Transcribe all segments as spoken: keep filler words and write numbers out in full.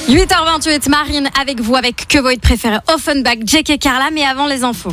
huit heures vingt-huit, Marine avec vous, avec Que Void préféré Offenbach, Jake et Carla, mais avant les infos.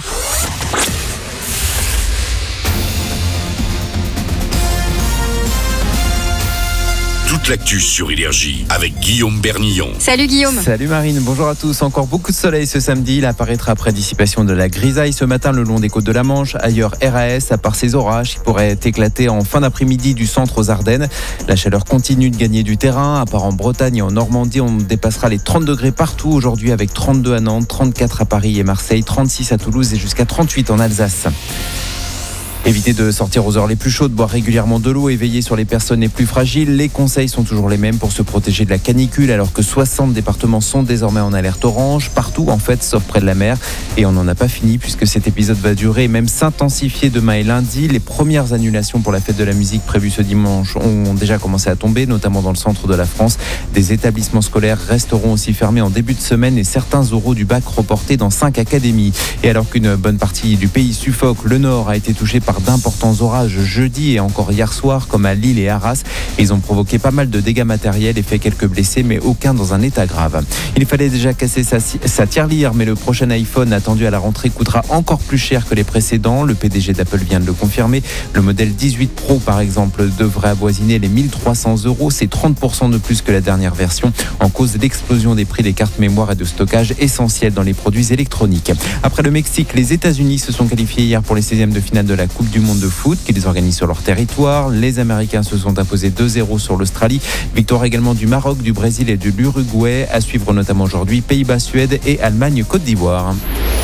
Toute l'actu sur Énergie avec Guillaume Bernillon. Salut Guillaume. Salut Marine, bonjour à tous. Encore beaucoup de soleil ce samedi. Il apparaîtra après dissipation de la grisaille ce matin le long des côtes de la Manche. Ailleurs R A S, à part ces orages qui pourraient éclater en fin d'après-midi du centre aux Ardennes. La chaleur continue de gagner du terrain. À part en Bretagne et en Normandie, on dépassera les trente degrés partout aujourd'hui avec trente-deux à Nantes, trente-quatre à Paris et Marseille, trente-six à Toulouse et jusqu'à trente-huit en Alsace. Évitez de sortir aux heures les plus chaudes, boire régulièrement de l'eau et veiller sur les personnes les plus fragiles. Les conseils sont toujours les mêmes pour se protéger de la canicule alors que soixante départements sont désormais en alerte orange, partout en fait, sauf près de la mer. Et on n'en a pas fini puisque cet épisode va durer et même s'intensifier demain et lundi. Les premières annulations pour la fête de la musique prévues ce dimanche ont déjà commencé à tomber, notamment dans le centre de la France. Des établissements scolaires resteront aussi fermés en début de semaine et certains oraux du bac reportés dans cinq académies. Et alors qu'une bonne partie du pays suffoque, le Nord a été touché par d'importants orages jeudi et encore hier soir comme à Lille et Arras. Ils ont provoqué pas mal de dégâts matériels et fait quelques blessés mais aucun dans un état grave. Il fallait déjà casser sa, sa tirelire mais le prochain iPhone attendu à la rentrée coûtera encore plus cher que les précédents. Le P D G d'Apple vient de le confirmer. Le modèle dix-huit Pro par exemple devrait avoisiner les mille trois cents euros. C'est trente pour cent de plus que la dernière version en cause de l'explosion des prix des cartes mémoire et de stockage essentiels dans les produits électroniques. Après le Mexique, les États-Unis se sont qualifiés hier pour les seizièmes de finale de la Coupe du monde de foot qu'ils organisent sur leur territoire. Les Américains se sont imposés deux zéro sur l'Australie. Victoire également du Maroc, du Brésil et de l'Uruguay. À suivre notamment aujourd'hui Pays-Bas, Suède et Allemagne, Côte d'Ivoire.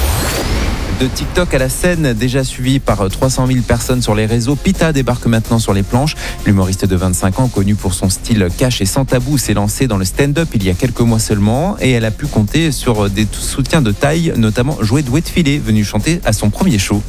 De TikTok à la scène, déjà suivi par trois cent mille personnes sur les réseaux, Pita débarque maintenant sur les planches. L'humoriste de vingt-cinq ans, connu pour son style cash et sans tabou, s'est lancé dans le stand-up il y a quelques mois seulement et elle a pu compter sur des soutiens de taille, notamment Joey Doit de Filet, venu chanter à son premier show.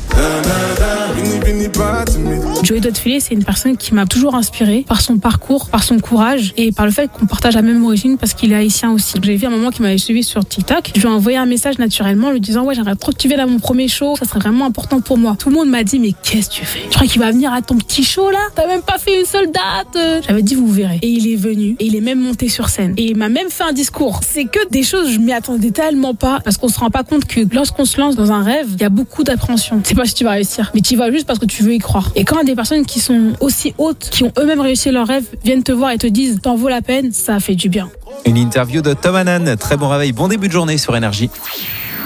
Joey Doit de Filet, c'est une personne qui m'a toujours inspirée par son parcours, par son courage et par le fait qu'on partage la même origine parce qu'il est haïtien aussi. J'ai vu un moment qui m'avait suivi sur TikTok. Je lui ai envoyé un message naturellement en lui disant ouais, j'aimerais trop que tu viennes à mon premier show, ça serait vraiment important pour moi. Tout le monde m'a dit mais qu'est-ce que tu fais? Tu crois qu'il va venir à ton petit show là? T'as même pas fait une seule date. J'avais dit vous verrez. Et il est venu et il est même monté sur scène et il m'a même fait un discours. C'est que des choses je m'y attendais tellement pas parce qu'on se rend pas compte que lorsqu'on se lance dans un rêve, il y a beaucoup d'appréhension. Tu sais pas si tu vas réussir, mais tu y vas juste parce que tu veux y croire. Et quand des personnes qui sont aussi hautes, qui ont eux-mêmes réussi leur rêve, viennent te voir et te disent t'en vaut la peine, ça fait du bien. Une interview de Tom Hannan. Très bon réveil, bon début de journée sur Énergie.